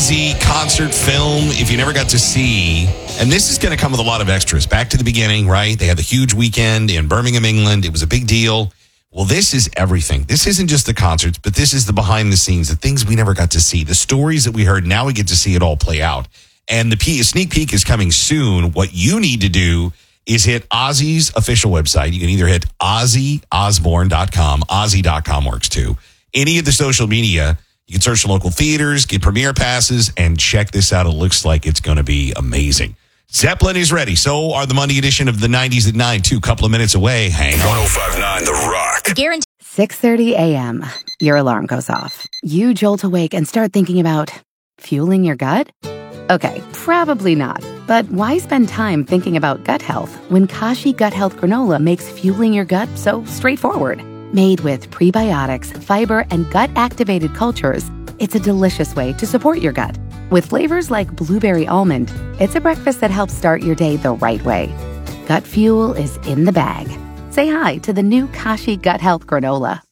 crazy concert film if you never got to see. And this is going to come with a lot of extras. Back to the beginning, right? They had the huge weekend in Birmingham, England. It was a big deal. Well, this is everything. This isn't just the concerts, but this is the behind the scenes, the things we never got to see, the stories that we heard. Now we get to see it all play out. And the sneak peek is coming soon. What you need to do is hit Ozzy's official website. You can either hit OzzyOsbourne.com. Ozzy.com works too. Any of the social media, you can search the local theaters, get premiere passes, and check this out. It looks like it's going to be amazing. Zeppelin is ready. So are the Monday edition of the 90s at 9, too. Couple of minutes away. Hang on. 105.9 The Rock. Guaranteed. 6:30 a.m. Your alarm goes off. You jolt awake and start thinking about fueling your gut? Okay, probably not. But why spend time thinking about gut health when Kashi Gut Health Granola makes fueling your gut so straightforward? Made with prebiotics, fiber, and gut-activated cultures, it's a delicious way to support your gut. With flavors like blueberry almond, it's a breakfast that helps start your day the right way. Gut fuel is in the bag. Say hi to the new Kashi Gut Health Granola.